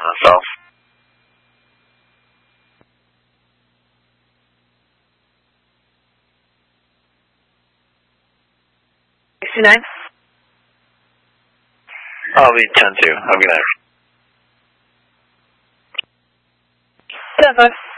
South. 69. I'll be 10-2. Have a good night. 10-5.